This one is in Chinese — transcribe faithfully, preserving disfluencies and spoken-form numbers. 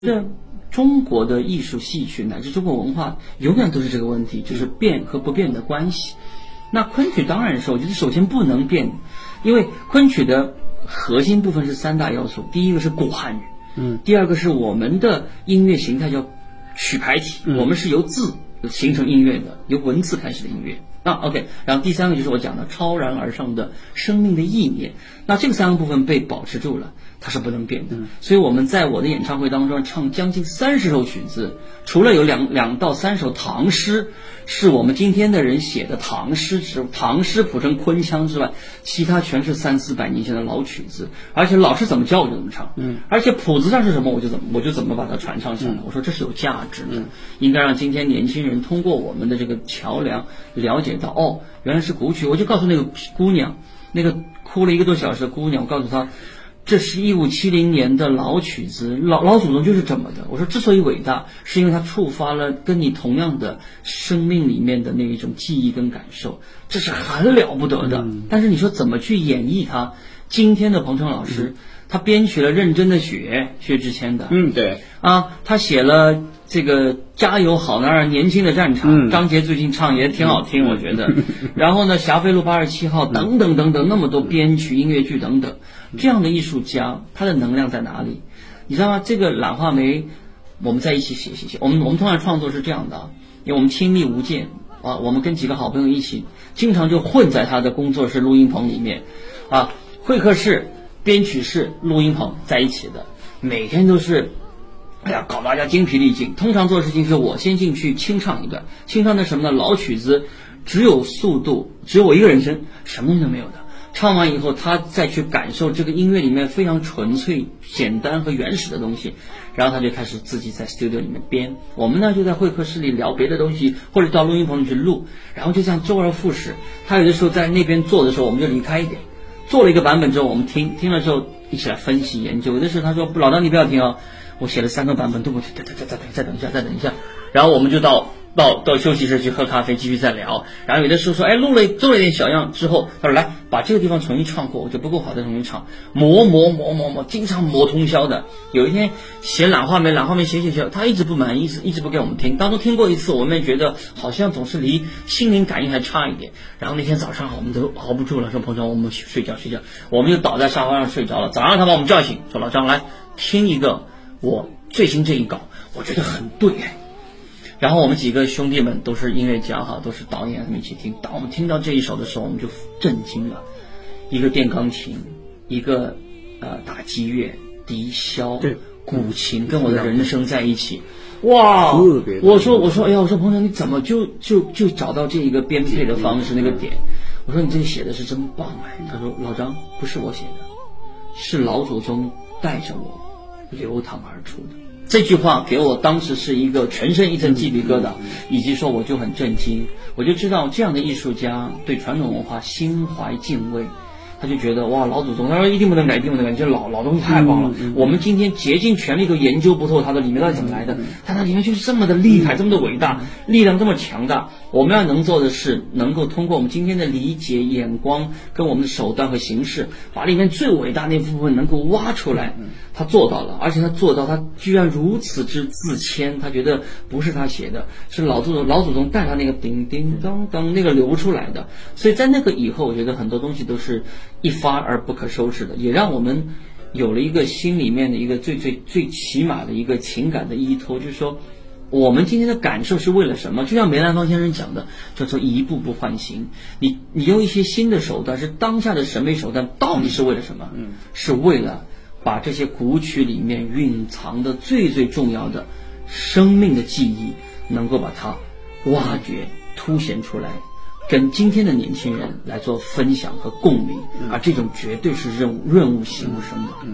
这中国的艺术戏曲乃至中国文化永远都是这个问题，就是变和不变的关系。那昆曲当然是我觉得首先不能变，因为昆曲的核心部分是三大要素，第一个是古汉语，嗯，第二个是我们的音乐形态叫曲牌体，嗯、我们是由字形成音乐的，由文字开始的音乐。那 OK， 然后第三个就是我讲的超然而上的生命的意念。那这个三个部分被保持住了，它是不能变的。嗯、所以我们在我的演唱会当中唱将近三十首曲子，除了有两两到三首唐诗是我们今天的人写的唐诗之唐诗谱成昆腔之外，其他全是三四百年前的老曲子，而且老师怎么教我就怎么唱，嗯，而且谱子上是什么我就怎么我就怎么把它传唱下来。嗯、我说这是有价值的，嗯、应该让今天年轻人通过我们的这个桥梁了解到，哦，原来是古曲。我就告诉那个姑娘，那个哭了一个多小时的姑娘，我告诉她，这是一五七零年的老曲子，老老祖宗就是这么的。我说之所以伟大，是因为它触发了跟你同样的生命里面的那一种记忆跟感受，这是很了不得的。嗯、但是你说怎么去演绎它？今天的彭程老师，嗯、他编曲了《认真的雪》，薛之谦的， 嗯，对啊，他写了这个加油好男儿年轻的战场，嗯、张杰最近唱也挺好听，嗯、我觉得。然后呢，霞飞路八十七号等等等等，那么多编曲音乐剧等等，这样的艺术家，他的能量在哪里？你知道吗？这个懒话梅，我们在一起写写写，我们我们通常创作是这样的啊，因为我们亲密无间啊，我们跟几个好朋友一起，经常就混在他的工作室录音棚里面啊，会客室、编曲室、录音棚在一起的，每天都是。哎呀，搞大家精疲力尽。通常做的事情是我先进去清唱一段，清唱的什么呢？老曲子，只有速度，只有我一个人声，什么东西都没有的。唱完以后，他再去感受这个音乐里面非常纯粹、简单和原始的东西，然后他就开始自己在 studio 里面编。我们呢就在会客室里聊别的东西，或者到录音棚里去录，然后就这样周而复始。他有的时候在那边做的时候，我们就离开一点，做了一个版本之后，我们听听了之后一起来分析研究。有的时候他说：“老张，你不要听哦。”我写了三个版本都不停，再再再再再等一下，再等一下，然后我们就到到到休息室去喝咖啡，继续再聊。然后有的时候说，哎，录了做了一点小样之后，他说来把这个地方重新唱过，我觉得不够好再重新唱，磨磨磨磨磨，经常磨通宵的。有一天写懒话梅，懒话梅写写写，他一直不满意，一直一直不给我们听。当中听过一次，我们也觉得好像总是离心灵感应还差一点。然后那天早上我们都熬不住了，说彭总，我们睡觉睡觉，我们就倒在沙发上睡着了。早上他把我们叫醒，说老张来听一个。我最新这一稿，我觉得很对。然后我们几个兄弟们都是音乐家哈，都是导演，他们一起听。当我们听到这一首的时候，我们就震惊了。一个电钢琴，一个呃打击乐、笛箫、古琴，跟我的人声在一起。哇！我说我说哎呀，我说彭程你怎么就就就找到这一个编配的方式那个点？我说你这个写的是真棒哎。他说老张不是我写的，是老祖宗带着我流淌而出的。这句话给我当时是一个全身一阵鸡皮疙瘩，以及说我就很震惊，我就知道这样的艺术家对传统文化心怀敬畏，他就觉得哇老祖宗，他说一定不能改，一定不能改，这老老东西太棒了。嗯嗯、我们今天竭尽全力都研究不透它的里面到底怎么来的，但它里面就是这么的厉害，这么的伟大，力量这么强大。我们要能做的是，能够通过我们今天的理解、眼光跟我们的手段和形式，把里面最伟大那部分能够挖出来。他做到了，而且他做到，他居然如此之自谦，他觉得不是他写的，是老祖宗老祖宗带他那个叮叮当当那个流出来的。所以在那个以后，我觉得很多东西都是一发而不可收拾的，也让我们有了一个心里面的一个最最最起码的一个情感的依托，就是说我们今天的感受是为了什么？就像梅兰芳先生讲的，叫做一步步换新。你你用一些新的手段，是当下的审美手段，到底是为了什么？嗯，是为了把这些古曲里面蕴藏的最最重要的生命的记忆，能够把它挖掘、凸显出来，跟今天的年轻人来做分享和共鸣，而这种绝对是润润物细无声的。